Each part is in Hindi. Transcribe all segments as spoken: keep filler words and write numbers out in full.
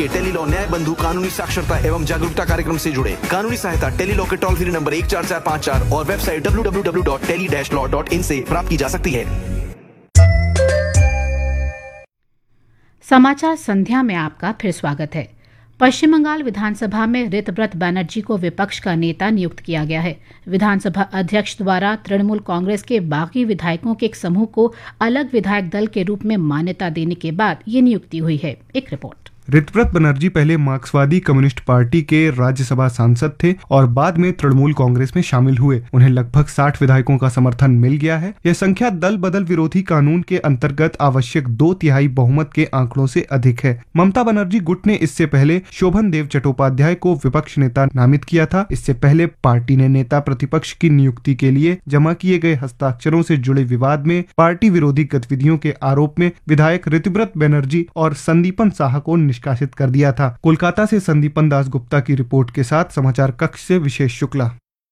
के टेलीलॉ न्याय बंधु कानूनी साक्षरता एवं जागरूकता कार्यक्रम से जुड़े। कानूनी सहायता टेलीलॉ के टोल फ्री नंबर एक चार चार पाँच चार और website W W W dot tele dash law dot in से प्राप्त की जा सकती है। समाचार संध्या में आपका फिर स्वागत है। पश्चिम बंगाल विधानसभा में ऋतव्रत बैनर्जी को विपक्ष का नेता नियुक्त किया गया है। विधानसभा अध्यक्ष द्वारा तृणमूल कांग्रेस के बागी विधायकों के एक समूह को अलग विधायक दल के रूप में मान्यता देने के बाद ये नियुक्ति हुई है। एक रिपोर्ट। ऋतव्रत बनर्जी पहले मार्क्सवादी कम्युनिस्ट पार्टी के राज्यसभा सांसद थे और बाद में तृणमूल कांग्रेस में शामिल हुए। उन्हें लगभग साठ विधायकों का समर्थन मिल गया है। यह संख्या दल बदल विरोधी कानून के अंतर्गत आवश्यक दो तिहाई बहुमत के आंकड़ों से अधिक है। ममता बनर्जी गुट ने इससे पहले शोभन देव चट्टोपाध्याय को विपक्ष नेता नामित किया था। इससे पहले पार्टी ने नेता प्रतिपक्ष की नियुक्ति के लिए जमा किए गए हस्ताक्षरों से जुड़े विवाद में पार्टी विरोधी गतिविधियों के आरोप में विधायक ऋतव्रत बनर्जी और संदीपन साहा को निष्कासित कर दिया था। कोलकाता से संदीपन दास गुप्ता की रिपोर्ट के साथ समाचार कक्ष से विशेष शुक्ला।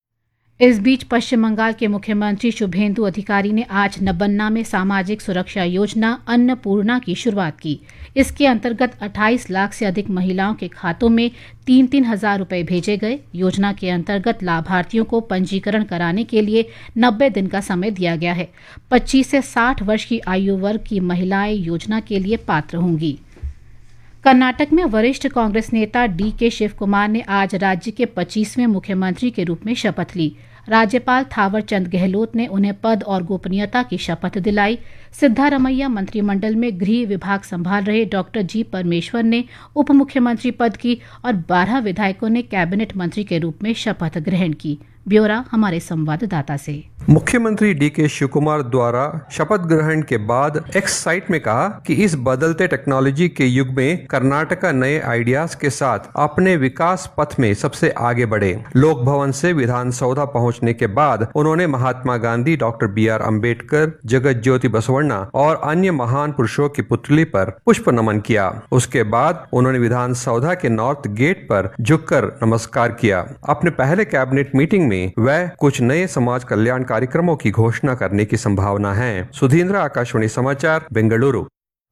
इस बीच पश्चिम बंगाल के मुख्यमंत्री शुभेंदु अधिकारी ने आज नबन्ना में सामाजिक सुरक्षा योजना अन्नपूर्णा की शुरुआत की। इसके अंतर्गत अट्ठाईस लाख से अधिक महिलाओं के खातों में तीन तीन हजार रुपए भेजे गए। योजना के अंतर्गत लाभार्थियों को पंजीकरण कराने के लिए नब्बे दिन का समय दिया गया है। पच्चीस से साठ वर्ष की आयु वर्ग की महिलाएं योजना के लिए पात्र होंगी। कर्नाटक में वरिष्ठ कांग्रेस नेता डी के शिव कुमार ने आज राज्य के पच्चीसवें मुख्यमंत्री के रूप में शपथ ली। राज्यपाल थावर चंद गहलोत ने उन्हें पद और गोपनीयता की शपथ दिलाई। सिद्धारमैया मंत्रिमंडल में गृह विभाग संभाल रहे डॉक्टर जी परमेश्वर ने उप मुख्यमंत्री पद की और बारह विधायकों ने कैबिनेट मंत्री के रूप में शपथ ग्रहण की। ब्यौरा हमारे संवाददाता से। मुख्यमंत्री डी के शिव कुमार द्वारा शपथ ग्रहण के बाद एक्स साइट में कहा कि इस बदलते टेक्नोलॉजी के युग में कर्नाटक नए आइडियाज के साथ अपने विकास पथ में सबसे आगे बढ़े। लोक भवन से विधानसौधा पहुंचने के बाद उन्होंने Mahatma Gandhi, doctor B are Ambedkar, जगत ज्योति बसवण्णा और अन्य महान पुरुषों की पुतली पर पुष्प नमन किया। उसके बाद उन्होंने विधानसौधा के नॉर्थ गेट पर झुककर नमस्कार किया। अपने पहले कैबिनेट मीटिंग में वह कुछ नए समाज कल्याण कार्यक्रमों की घोषणा करने की संभावना है। सुधींद्र, आकाशवाणी समाचार, बेंगलुरु।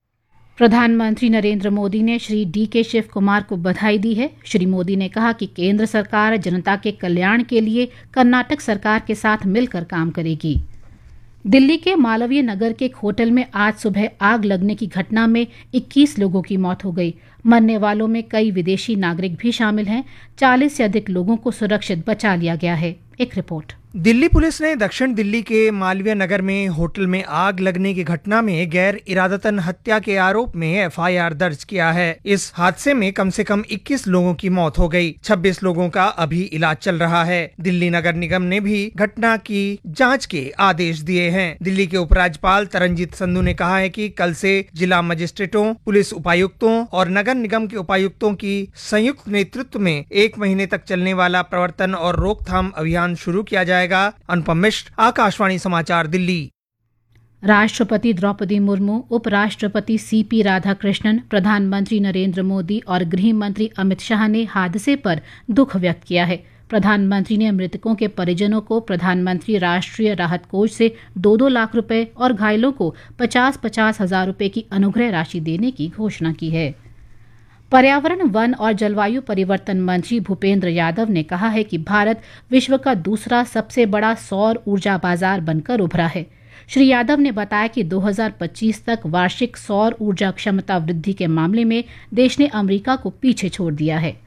प्रधानमंत्री नरेंद्र मोदी ने श्री डी के शिव कुमार को बधाई दी है। श्री मोदी ने कहा कि केंद्र सरकार जनता के कल्याण के लिए कर्नाटक सरकार के साथ मिलकर काम करेगी। दिल्ली के मालवीय नगर के एक होटल में आज सुबह आग लगने की घटना में इक्कीस लोगों की मौत हो गई। मरने वालों में कई विदेशी नागरिक भी शामिल हैं। चालीस से अधिक लोगों को सुरक्षित बचा लिया गया है। एक रिपोर्ट। दिल्ली पुलिस ने दक्षिण दिल्ली के मालवीय नगर में होटल में आग लगने की घटना में गैर इरादतन हत्या के आरोप में एफ आई आर दर्ज किया है। इस हादसे में कम से कम इक्कीस लोगों की मौत हो गई। छब्बीस लोगों का अभी इलाज चल रहा है। दिल्ली नगर निगम ने भी घटना की जांच के आदेश दिए हैं। दिल्ली के उपराज्यपाल तरनजीत संधू ने कहा है कि कल से जिला मजिस्ट्रेटों, पुलिस उपायुक्तों और नगर निगम के उपायुक्तों की संयुक्त नेतृत्व में एक महीने तक चलने वाला प्रवर्तन और रोकथाम अभियान शुरू किया जाएगा। अनुपम मिश्र, आकाशवाणी समाचार, दिल्ली। राष्ट्रपति द्रौपदी मुर्मू, उपराष्ट्रपति सी पी राधाकृष्णन, प्रधानमंत्री नरेंद्र मोदी और गृह मंत्री अमित शाह ने हादसे पर दुख व्यक्त किया है। प्रधानमंत्री ने मृतकों के परिजनों को प्रधानमंत्री राष्ट्रीय राहत कोष से दो दो लाख रुपए और घायलों को पचास पचास हजार रुपए की अनुग्रह राशि देने की घोषणा की है। पर्यावरण, वन और जलवायु परिवर्तन मंत्री भूपेंद्र यादव ने कहा है कि भारत विश्व का दूसरा सबसे बड़ा सौर ऊर्जा बाजार बनकर उभरा है। श्री यादव ने बताया कि दो हज़ार पच्चीस तक वार्षिक सौर ऊर्जा क्षमता वृद्धि के मामले में देश ने अमेरिका को पीछे छोड़ दिया है।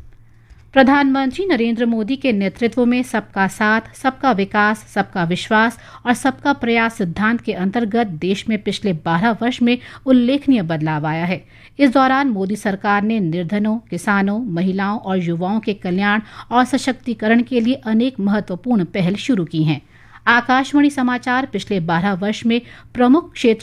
प्रधानमंत्री नरेंद्र मोदी के नेतृत्व में सबका साथ, सबका विकास, सबका विश्वास और सबका प्रयास सिद्धांत के अंतर्गत देश में पिछले बारह वर्ष में उल्लेखनीय बदलाव आया है। इस दौरान मोदी सरकार ने निर्धनों, किसानों, महिलाओं और युवाओं के कल्याण और सशक्तिकरण के लिए अनेक महत्वपूर्ण पहल शुरू की हैं। आकाशवाणी समाचार पिछले बारह वर्ष में प्रमुख क्षेत्र